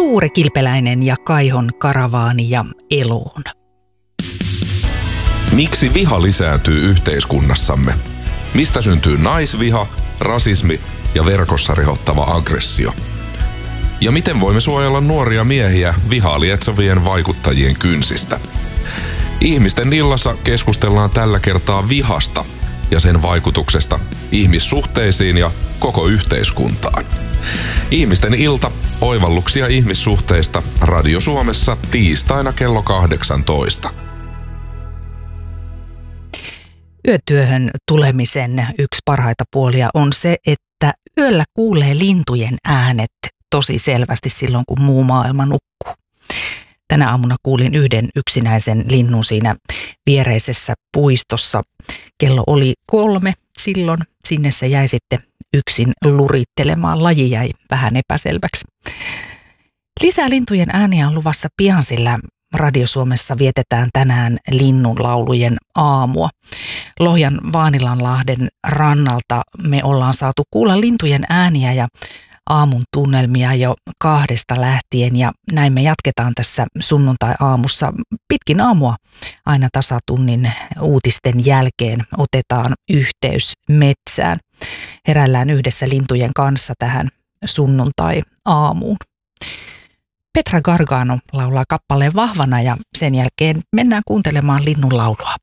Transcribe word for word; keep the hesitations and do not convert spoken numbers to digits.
Tuure Kilpeläinen ja Kaihon karavaani ja Eloon. Miksi viha lisääntyy yhteiskunnassamme? Mistä syntyy naisviha, rasismi ja verkossa rehottava aggressio? Ja miten voimme suojella nuoria miehiä vihaa lietsovien vaikuttajien kynsistä? Ihmisten illassa keskustellaan tällä kertaa vihasta ja sen vaikutuksesta ihmissuhteisiin ja koko yhteiskuntaan. Ihmisten ilta, oivalluksia ihmissuhteista Radio Suomessa tiistaina kello kahdeksantoista. Yötyöhön tulemisen yksi parhaita puolia on se, että yöllä kuulee lintujen äänet tosi selvästi silloin, kun muu maailma nukkuu. Tänä aamuna kuulin yhden yksinäisen linnun siinä viereisessä puistossa. Kello oli kolme silloin. Sinne se jäi sitten yksin lurittelemaan. Laji jäi vähän epäselväksi. Lisää lintujen ääniä on luvassa pian, sillä Radio Suomessa vietetään tänään linnunlaulujen aamua. Lohjan Vaanilanlahden rannalta me ollaan saatu kuulla lintujen ääniä ja aamun tunnelmia jo kahdesta lähtien, ja näin me jatketaan tässä sunnuntai-aamussa pitkin aamua. Aina tasatunnin uutisten jälkeen otetaan yhteys metsään. Heräillään yhdessä lintujen kanssa tähän sunnuntai-aamuun. Petra Gargano laulaa kappaleen Vahvana ja sen jälkeen mennään kuuntelemaan linnun laulua.